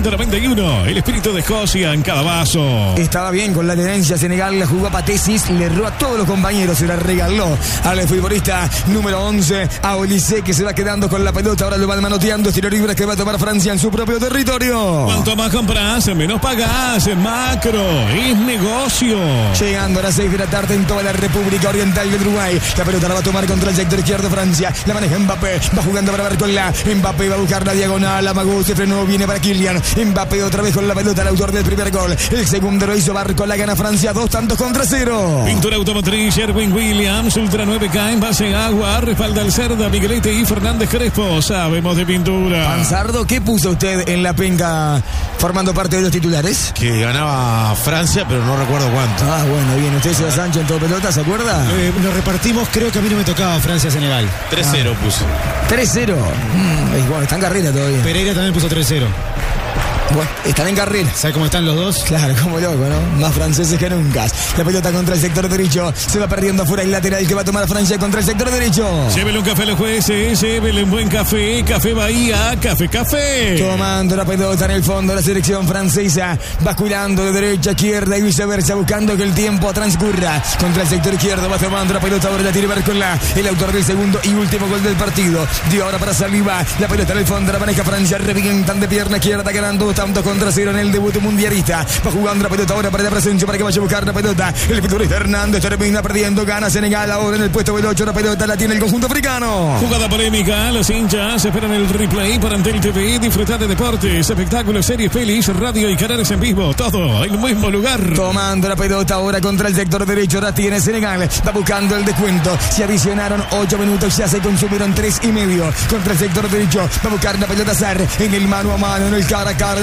Speaker 3: 1891, el espíritu de Escocia en cada vaso.
Speaker 1: Estaba bien con la tenencia Senegal, la jugó a Pathé Ciss, le erró a todos los compañeros, se la regaló al futbolista número 11, a Olise, que se va quedando con la pelota, ahora lo van manoteando, tiro libre que va a tomar Francia en su propio territorio.
Speaker 3: Cuanto más compras, menos pagás, Macro, es negocio.
Speaker 1: Llegando a las 6 de la tarde en toda la República Oriental de Uruguay, la pelota la va a tomar contra el sector izquierdo Francia, la maneja Mbappé, va jugando para Barcola, Mbappé va a buscar la diagonal, amagó, se frenó, viene para Kylian, Mbappé otra vez con la pelota, el autor del primer gol, el segundo lo hizo Barcola, gana Francia 2 tantos contra 0.
Speaker 3: Pintura automotriz, Sherwin Williams, Ultra 9K, envase agua, respalda el Cerda, Miguelete y Fernández Crespo, sabemos de pintura.
Speaker 1: Panzardo, ¿qué puso usted en la penca formando parte de los titulares?
Speaker 4: Que ganaba Francia, pero no recuerdo cuánto.
Speaker 1: Ah, bueno, bien, usted se Sánchez en todo pelota, ¿se acuerda?
Speaker 2: Lo repartimos, creo que a mí no me tocaba Francia-Senegal.
Speaker 4: 3-0 puse.
Speaker 1: 3-0. Bueno, está en carrera todavía.
Speaker 2: Pereira también puso 3-0.
Speaker 1: Bueno, están en carrera.
Speaker 2: ¿Sabes cómo están los dos?
Speaker 1: Claro, como loco, ¿no? Más franceses que nunca. La pelota contra el sector derecho. Se va perdiendo afuera el lateral que va a tomar Francia contra el sector derecho.
Speaker 3: Llévele un café a los jueces, llévele un buen café. Café Bahía, café.
Speaker 1: Tomando la pelota en el fondo la selección francesa. Basculando de derecha a izquierda y viceversa, buscando que el tiempo transcurra. Contra el sector izquierdo va tomando la pelota. Ahora la tiene Barcola, el autor del segundo y último gol del partido. Dio ahora para Saliba. La pelota en el fondo la maneja Francia. Revientan de pierna izquierda, ganando tanto contra 0 en el debut mundialista. Va jugando la pelota ahora para la presencia, para que vaya a buscar la pelota. El futbolista Hernández termina perdiendo, gana Senegal ahora en el puesto del 8. La pelota la tiene el conjunto africano.
Speaker 3: Jugada polémica, los hinchas esperan el replay para Antel TV. Disfrutar de deportes, espectáculos, series, pelis, radio y canales en vivo. Todo en el mismo lugar.
Speaker 1: Tomando la pelota ahora contra el sector derecho, la tiene Senegal. Va buscando el descuento. Se adicionaron 8 minutos, ya se consumieron 3 y medio. Contra el sector derecho, va a buscar la pelota Sarr en el mano a mano, en el cara a cara. La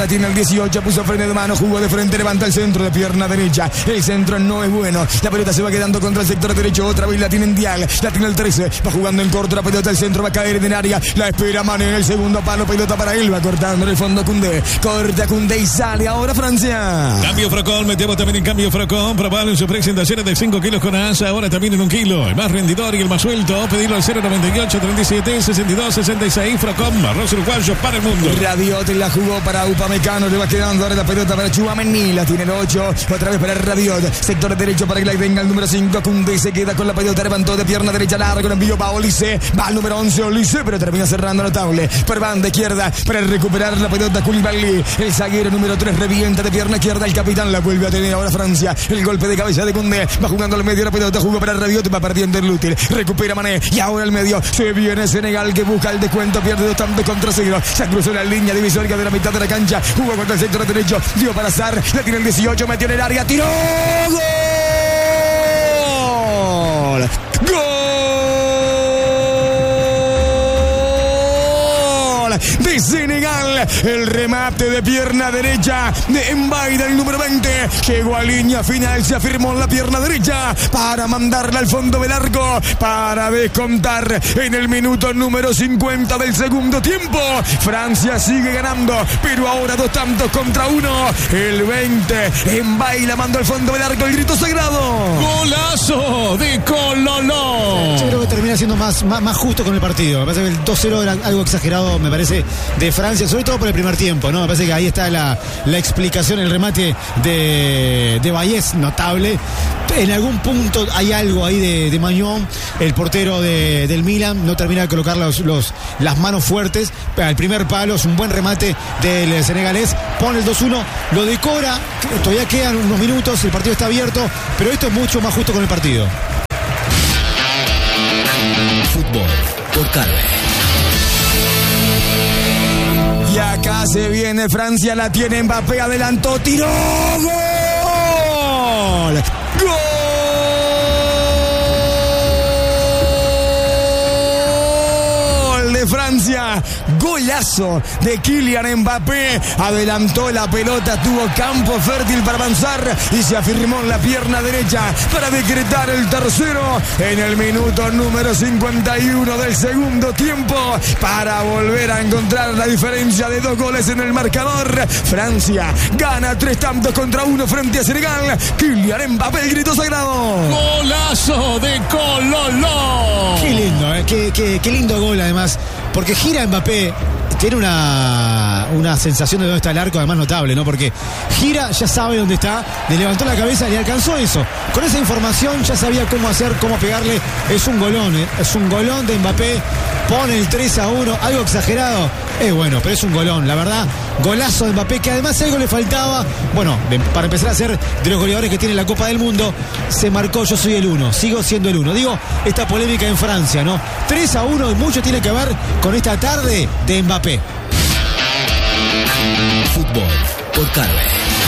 Speaker 1: la tiene el 18, puso freno de mano, jugó de frente, levanta el centro de pierna derecha. El centro no es bueno. La pelota se va quedando contra el sector derecho. Otra vez la tiene en Dial. La tiene el 13. Va jugando en corto. La pelota del centro va a caer en el área. La espera Mané en el segundo palo. Pelota para él. Va cortando en el fondo Koundé. Corta Koundé y sale ahora Francia.
Speaker 3: Cambio Frocón. Metemos también en cambio Frocón. Probable en su presentación de 5 kilos con asa. Ahora también en 1 kilo. El más rendidor y el más suelto. Pedirlo al 098 37 62 66. Frocón. Arroz uruguayo para el mundo.
Speaker 1: Rabiot la jugó para Upamecano. Le va quedando ahora la pelota para Tchouaméni. La tiene el 8. Otra vez para Rabiot. Sector derecho para que la venga el número 5. Koundé se queda con la pelota. Levantó de pierna derecha largo. El envío para Olise. Va al número 11 Olise. Pero termina cerrando notable. Por banda izquierda para recuperar la pelota Koulibaly. El zaguero número 3 revienta de pierna izquierda. El capitán la vuelve a tener ahora Francia. El golpe de cabeza de Koundé. Va jugando al medio la pelota. Jugó para Rabiot. Va perdiendo el útil. Recupera Mané. Y ahora el medio. Se viene Senegal que busca el descuento. Pierde 2 tantos contra 0. Ya cruzó la línea divisoria de la mitad de la cancha. Jugó contra el sector derecho. Dio para Sarr. La tiene el 18. Metió en el área. Tiró. ¡Gol! De Senegal, el remate de pierna derecha de Mbaye del número 20, llegó a línea final, se afirmó en la pierna derecha para mandarla al fondo del arco, para descontar en el minuto número 50 del segundo tiempo. Francia sigue ganando, pero ahora 2 tantos contra 1. El 20, Mbaye la mandó al fondo del arco, el grito sagrado.
Speaker 3: Golazo de Cololó.
Speaker 2: Yo creo que termina siendo más justo con el partido. Me parece que el 2-0 era algo exagerado, me parece, de Francia, sobre todo por el primer tiempo, ¿no? Me parece que ahí está la explicación, el remate de Vallés, notable. En algún punto hay algo ahí de Magnon, el portero del Milan, no termina de colocar las manos fuertes. Al primer palo es un buen remate del senegalés, pone el 2-1, lo decora, todavía quedan unos minutos, el partido está abierto, pero esto es mucho más justo con el partido.
Speaker 5: Fútbol por Carve.
Speaker 1: Y acá se viene Francia, la tiene Mbappé, adelantó, tiró, ¡gol! ¡Gol de Francia! Golazo de Kylian Mbappé, adelantó la pelota, tuvo campo fértil para avanzar y se afirmó en la pierna derecha para decretar el tercero en el minuto número 51 del segundo tiempo, para volver a encontrar la diferencia de 2 goles en el marcador. Francia gana 3 tantos contra 1 frente a Senegal. Kylian Mbappé, el grito sagrado.
Speaker 3: Golazo de Cololó.
Speaker 2: Qué lindo, qué lindo gol además, porque gira Mbappé, tiene una sensación de dónde está el arco además notable, ¿no? Porque gira, ya sabe dónde está, le levantó la cabeza, le alcanzó eso. Con esa información ya sabía cómo hacer, cómo pegarle. Es un golón, es un golón de Mbappé. Pone el 3-1, algo exagerado. Bueno, pero es un golón, la verdad. Golazo de Mbappé, que además algo le faltaba. Bueno, para empezar a ser de los goleadores que tiene la Copa del Mundo, se marcó: yo soy el 1, sigo siendo el 1. Digo, esta polémica en Francia, ¿no? 3-1 y mucho tiene que ver con esta tarde de Mbappé.
Speaker 5: Fútbol por Carve.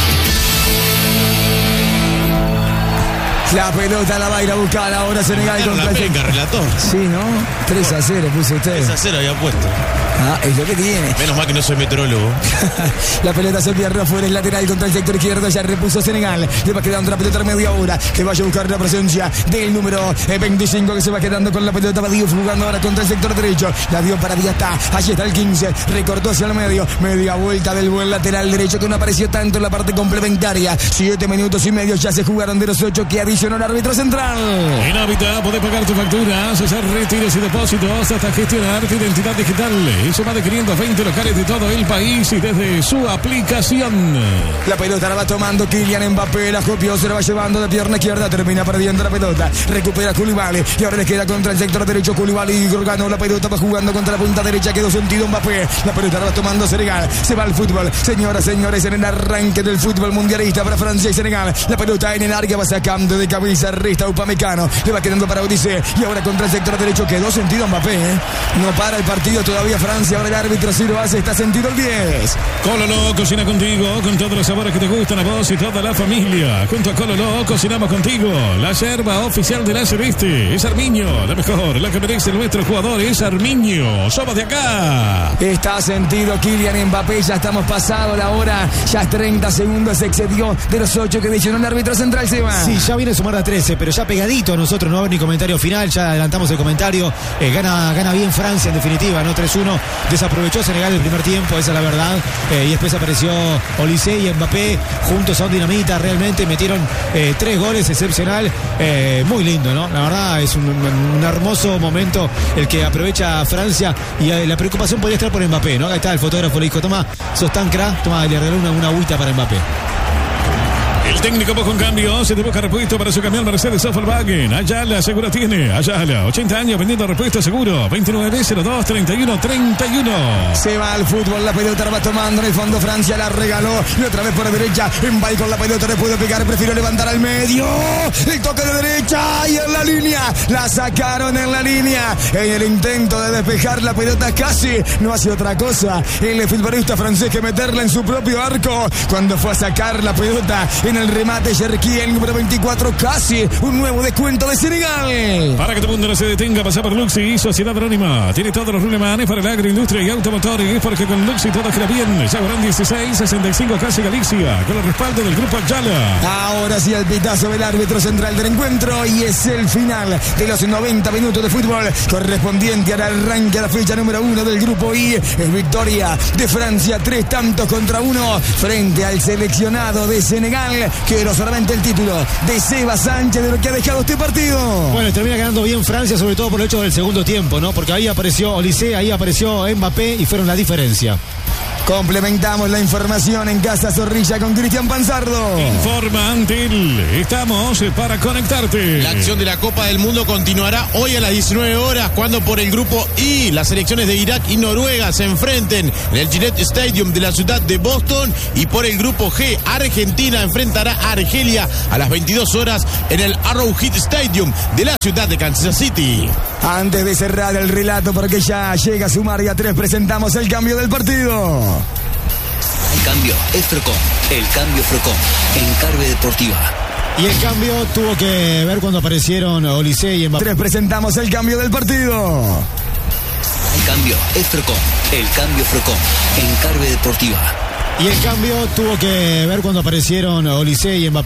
Speaker 1: La pelota la va a ir a buscar ahora Senegal contra
Speaker 4: la penca, relator.
Speaker 1: Sí, ¿no? 3-0 puso usted.
Speaker 4: 3-0 había puesto.
Speaker 1: Es lo que tiene.
Speaker 4: Menos mal que no soy meteorólogo.
Speaker 1: La pelota se pierde afuera, el lateral contra el sector izquierdo, ya repuso Senegal. Le va quedando la pelota a media hora, que vaya a buscar la presencia del número 25, que se va quedando con la pelota. Va Diouf jugando ahora contra el sector derecho. La dio para Diatá, allí está el 15, recortó hacia el medio, media vuelta del buen lateral derecho, que no apareció tanto en la parte complementaria. 7 minutos y medio ya se jugaron de los 8 que adicionó el árbitro central.
Speaker 3: En Hábitat podés pagar tu facturas, hacer retiros y depósitos, hasta gestionar tu identidad digital. Eso va de 520 locales de todo el país y desde su aplicación.
Speaker 1: La pelota la va tomando Kylian Mbappé, la copió, se la va llevando de pierna izquierda, termina perdiendo la pelota, recupera Koulibaly y ahora le queda contra el sector derecho. Koulibaly ganó la pelota, va jugando contra la punta derecha, quedó sentido Mbappé, la pelota la va tomando Senegal, se va al fútbol, señoras, señores, en el arranque del fútbol mundialista para Francia y Senegal. La pelota en el área va sacando de de cabeza, resta Upamecano, le va quedando para Odisee y ahora contra el sector derecho quedó sentido Mbappé, no para el partido todavía Francia, ahora el árbitro sí lo hace, está sentido el 10.
Speaker 3: Cololó cocina contigo con todos los sabores que te gustan a vos y toda la familia. Junto a Cololó cocinamos contigo. La yerba oficial de la Celeste es Armiño, la mejor, la que merece nuestro jugador es Armiño. Somos de acá.
Speaker 1: Está sentido Kylian Mbappé, ya estamos pasado la hora, ya 30 segundos se excedió de los 8 que adicionó el árbitro central, Seba.
Speaker 2: Sí, ya viene a sumar a 13, pero ya pegadito a nosotros, no va a haber ni comentario final, ya adelantamos el comentario. Gana bien Francia en definitiva, ¿no? 3-1, desaprovechó Senegal el primer tiempo, esa es la verdad. Y después apareció Olise y Mbappé juntos a un dinamita, realmente metieron 3 goles, excepcional, muy lindo, ¿no? La verdad es un hermoso momento el que aprovecha Francia y la preocupación podría estar por Mbappé, ¿no? Acá está el fotógrafo, le dijo, toma, sos tan crack, toma, le regaló una agüita para Mbappé.
Speaker 3: El técnico busca un cambio, se te busca repuesto para su camión Mercedes Volkswagen. Ayala seguro tiene. Ayala, 80 años vendiendo repuesto seguro. 2902-31-31.
Speaker 1: Se va al fútbol, la pelota la va tomando en el fondo Francia, la regaló y otra vez por la derecha. Mbappé con la pelota le pudo pegar, prefirió levantar al medio. El toque de derecha y en la línea. La sacaron en la línea. En el intento de despejar la pelota casi no hace otra cosa el futbolista francés que meterla en su propio arco. Cuando fue a sacar la pelota en el remate, Cherki, el número 24, casi un nuevo descuento de Senegal.
Speaker 3: Para que todo el mundo no se detenga, pasa por Luxi, Sociedad Anónima. Tiene todos los rulemanes para la agroindustria y automotores, porque con Luxi todo gira bien. Yaguarán 16-65 casi Galicia, con el respaldo del grupo Ayala.
Speaker 1: Ahora sí el pitazo del árbitro central del encuentro y es el final de los 90 minutos de fútbol correspondiente al arranque a la fecha número 1 del grupo I. Es victoria de Francia, 3-1 frente al seleccionado de Senegal. Quiero solamente el título de Seba Sánchez de lo que ha dejado este partido.
Speaker 2: Bueno, termina ganando bien Francia, sobre todo por el hecho del segundo tiempo, ¿no? Porque ahí apareció Olise, ahí apareció Mbappé y fueron la diferencia.
Speaker 1: Complementamos la información en Casa Zorrilla con Cristian Panzardo.
Speaker 3: Informa Antel. Estamos para conectarte.
Speaker 4: La acción de la Copa del Mundo continuará hoy a las 19 horas cuando por el grupo I las selecciones de Irak y Noruega se enfrenten en el Gillette Stadium de la ciudad de Boston, y por el grupo G Argentina enfrentará a Argelia a las 22 horas en el Arrowhead Stadium de la ciudad de Kansas City.
Speaker 1: Antes de cerrar el relato, porque ya llega a sumar y a 3, presentamos el cambio del partido.
Speaker 5: El cambio es Frocom. El cambio Frocom en Carve Deportiva.
Speaker 2: Y el cambio tuvo que ver cuando aparecieron Olise y Mbappé.
Speaker 1: 3, presentamos el cambio del partido.
Speaker 5: El cambio es Frocom. El cambio Frocom en Carve Deportiva.
Speaker 2: Y el cambio tuvo que ver cuando aparecieron Olise y Mbappé.